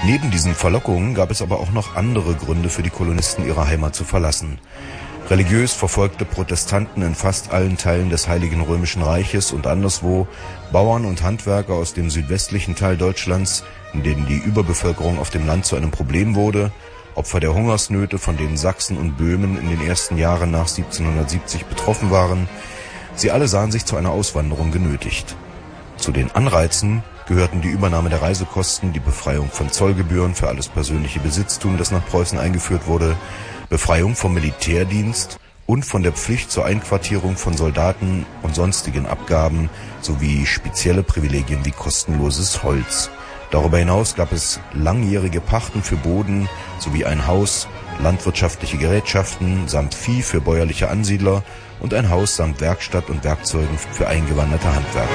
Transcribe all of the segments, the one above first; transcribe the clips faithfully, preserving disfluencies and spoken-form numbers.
Neben diesen Verlockungen gab es aber auch noch andere Gründe für die Kolonisten, ihre Heimat zu verlassen. Religiös verfolgte Protestanten in fast allen Teilen des Heiligen Römischen Reiches und anderswo, Bauern und Handwerker aus dem südwestlichen Teil Deutschlands, in denen die Überbevölkerung auf dem Land zu einem Problem wurde, Opfer der Hungersnöte, von denen Sachsen und Böhmen in den ersten Jahren nach siebzehnhundertsiebzig betroffen waren. Sie alle sahen sich zu einer Auswanderung genötigt. Zu den Anreizen gehörten die Übernahme der Reisekosten, die Befreiung von Zollgebühren für alles persönliche Besitztum, das nach Preußen eingeführt wurde, Befreiung vom Militärdienst und von der Pflicht zur Einquartierung von Soldaten und sonstigen Abgaben sowie spezielle Privilegien wie kostenloses Holz. Darüber hinaus gab es langjährige Pachten für Boden sowie ein Haus, landwirtschaftliche Gerätschaften samt Vieh für bäuerliche Ansiedler und ein Haus samt Werkstatt und Werkzeugen für eingewanderte Handwerker.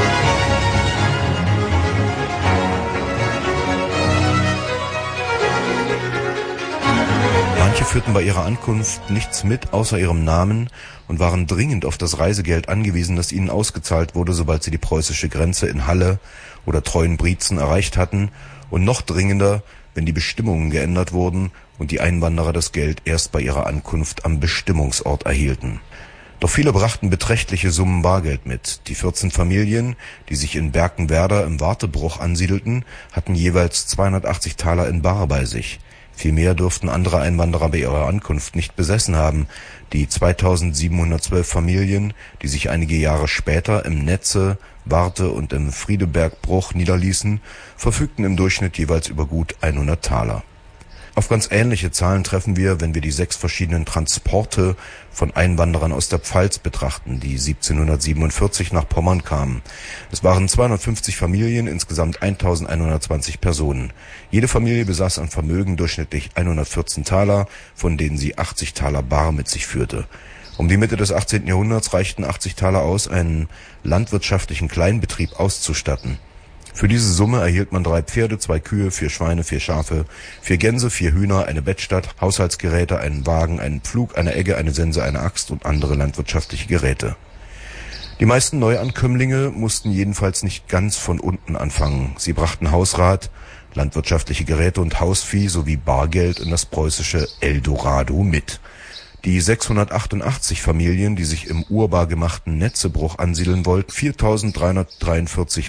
Manche führten bei ihrer Ankunft nichts mit außer ihrem Namen und waren dringend auf das Reisegeld angewiesen, das ihnen ausgezahlt wurde, sobald sie die preußische Grenze in Halle oder Treuenbrietzen erreicht hatten, und noch dringender, wenn die Bestimmungen geändert wurden und die Einwanderer das Geld erst bei ihrer Ankunft am Bestimmungsort erhielten. Doch viele brachten beträchtliche Summen Bargeld mit. Die vierzehn Familien, die sich in Berkenwerder im Wartebruch ansiedelten, hatten jeweils zweihundertachtzig Taler in bar bei sich. Viel mehr durften andere Einwanderer bei ihrer Ankunft nicht besessen haben. Die zweitausendsiebenhundertzwölf Familien, die sich einige Jahre später im Netze, Warte und im Friedebergbruch niederließen, verfügten im Durchschnitt jeweils über gut hundert Taler. Auf ganz ähnliche Zahlen treffen wir, wenn wir die sechs verschiedenen Transporte von Einwanderern aus der Pfalz betrachten, die siebzehnhundertsiebenundvierzig nach Pommern kamen. Es waren zweihundertfünfzig Familien, insgesamt eintausendeinhundertzwanzig Personen. Jede Familie besaß an Vermögen durchschnittlich hundertvierzehn Taler, von denen sie achtzig Taler bar mit sich führte. Um die Mitte des achtzehnten Jahrhunderts reichten achtzig Taler aus, einen landwirtschaftlichen Kleinbetrieb auszustatten. Für diese Summe erhielt man drei Pferde, zwei Kühe, vier Schweine, vier Schafe, vier Gänse, vier Hühner, eine Bettstatt, Haushaltsgeräte, einen Wagen, einen Pflug, eine Egge, eine Sense, eine Axt und andere landwirtschaftliche Geräte. Die meisten Neuankömmlinge mussten jedenfalls nicht ganz von unten anfangen. Sie brachten Hausrat, landwirtschaftliche Geräte und Hausvieh sowie Bargeld in das preußische Eldorado mit. Die sechshundertachtundachtzig Familien, die sich im urbar gemachten Netzebruch ansiedeln wollten, viertausenddreihundertdreiundvierzig